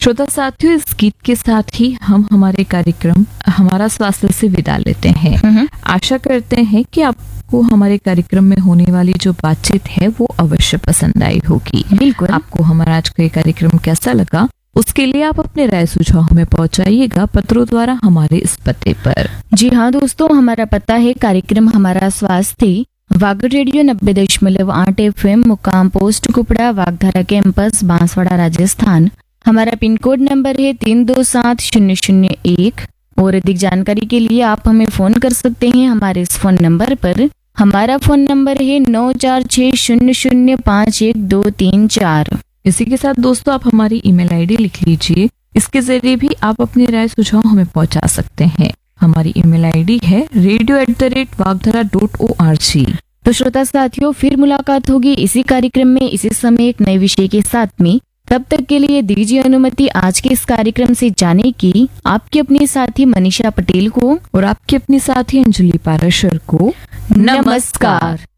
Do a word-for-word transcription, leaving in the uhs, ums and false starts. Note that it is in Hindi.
श्रोता साथियों, इस गीत के साथ ही हम हमारे कार्यक्रम हमारा स्वास्थ्य से विदा लेते हैं। आशा करते हैं कि आपको हमारे कार्यक्रम में होने वाली जो बातचीत है वो अवश्य पसंद आई होगी। बिल्कुल। आपको हमारा आज का ये कार्यक्रम कैसा लगा, उसके लिए आप अपने राय सुझाव हमें पहुंचाइएगा पत्रों द्वारा हमारे इस पते पर। जी हाँ दोस्तों, हमारा पता है कार्यक्रम हमारा स्वास्थ्य, वागड़ रेडियो नब्बे दशमलव आठ एफ एम, मुकाम पोस्ट कुपड़ा, वागधारा कैंपस, बांसवाड़ा, राजस्थान। हमारा पिन कोड नंबर है तीन दो सात शून्य शून्य एक। और अधिक जानकारी के लिए आप हमें फोन कर सकते हैं हमारे इस फोन नंबर पर। हमारा फोन नंबर है नौ चार छः शून्य शून्य पाँच एक दो तीन चार। इसी के साथ दोस्तों, आप हमारी ईमेल आईडी लिख लीजिए। इसके जरिए भी आप अपनी राय सुझाव हमें पहुंचा सकते हैं। हमारी ईमेल आईडी है radio at the rate वागधरा dot O R G. तो श्रोता साथियों, फिर मुलाकात होगी इसी कार्यक्रम में इसी समय एक नए विषय के साथ में। तब तक के लिए दीजिए अनुमति आज के इस कार्यक्रम से जाने की आपकी अपनी साथी मनीषा पटेल को और आपकी अपनी साथी अंजलि पाराशर को नमस्कार।